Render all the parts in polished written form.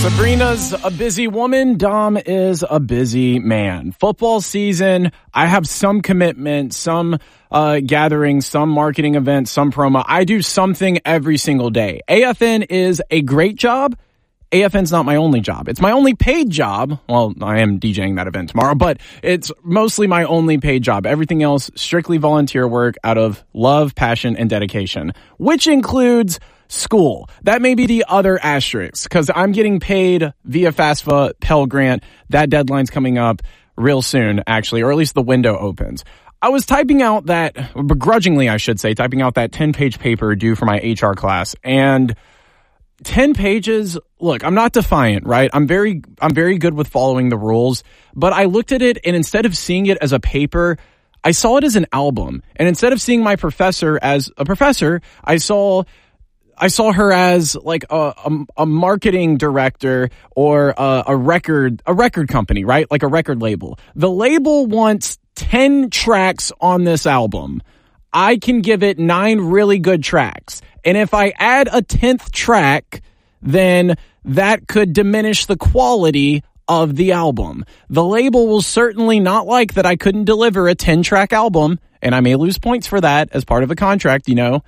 Sabrina's a busy woman. Dom is a busy man. Football season, I have some commitment, some gatherings, some marketing events, some promo. I do something every single day. AFN is a great job. AFN's not my only job. It's my only paid job. Well, I am DJing that event tomorrow, but it's mostly my only paid job. Everything else, strictly volunteer work out of love, passion, and dedication, which includes school. That may be the other asterisk, because I'm getting paid via FAFSA Pell Grant. That deadline's coming up real soon, actually, or at least the window opens. I was typing out that, begrudgingly I should say, typing out that 10-page paper due for my HR class, and 10 pages, look, I'm not defiant, right? I'm very good with following the rules, but I looked at it, and instead of seeing it as a paper, I saw it as an album. And instead of seeing my professor as a professor, I saw her as like a marketing director or a record company, right? Like a record label. The label wants 10 tracks on this album. I can give it 9 really good tracks. And if I add a 10th track, then that could diminish the quality of the album. The label will certainly not like that I couldn't deliver a 10-track album, and I may lose points for that as part of a contract,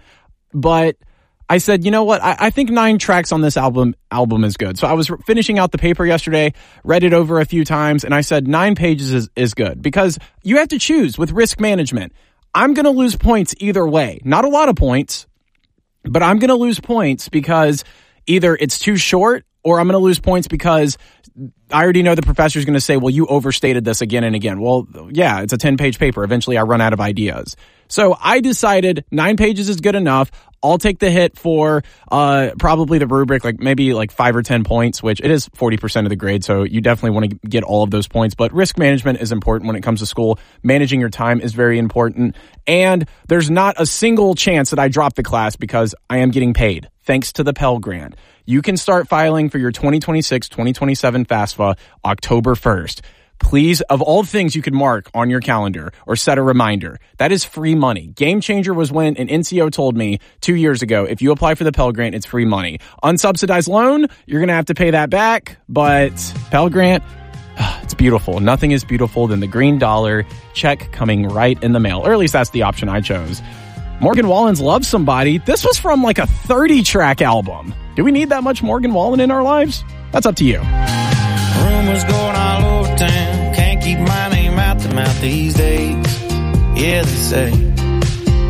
but I said, you know what? I think 9 tracks on this album is good. So I was finishing out the paper yesterday, read it over a few times, and I said 9 pages is good, because you have to choose with risk management. I'm going to lose points either way. Not a lot of points, but I'm going to lose points because either it's too short, or I'm going to lose points because I already know the professor's going to say, well, you overstated this again and again. Well, yeah, it's a 10-page paper. Eventually I run out of ideas. So I decided 9 pages is good enough. I'll take the hit for probably the rubric, like maybe like 5 or 10 points, which it is 40% of the grade. So you definitely want to get all of those points. But risk management is important when it comes to school. Managing your time is very important. And there's not a single chance that I drop the class because I am getting paid, thanks to the Pell Grant. You can start filing for your 2026-2027 FAFSA October 1st. Please, of all things you could mark on your calendar or set a reminder, that is free money. Game changer was when an NCO told me 2 years ago, if you apply for the Pell Grant, it's free money. Unsubsidized loan, you're going to have to pay that back, but Pell Grant, it's beautiful. Nothing is beautiful than the green dollar check coming right in the mail, or at least that's the option I chose. Morgan Wallen's Love Somebody. This was from like a 30-track album. Do we need that much Morgan Wallen in our lives? That's up to you. Rumors going all over town. Can't keep my name out the mouth these days. Yeah, they say